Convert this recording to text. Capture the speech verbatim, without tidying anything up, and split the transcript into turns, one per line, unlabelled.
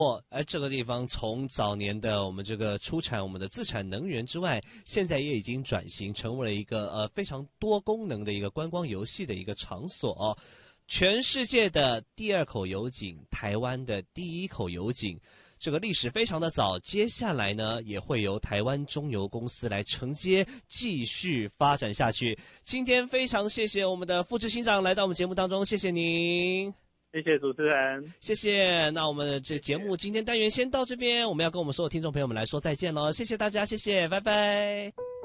而这个地方从早年的我们这个出产我们的自产能源之外，现在也已经转型成为了一个呃非常多功能的一个观光游戏的一个场所哦。全世界的第二口油井，台湾的第一口油井，这个历史非常的早。接下来呢，也会由台湾中油公司来承接，继续发展下去。今天非常谢谢我们的副执行长来到我们节目当中，谢谢您。
谢谢主持人，
谢谢。那我们这节目今天单元先到这边，我们要跟我们所有听众朋友们来说再见喽，谢谢大家，谢谢，拜拜。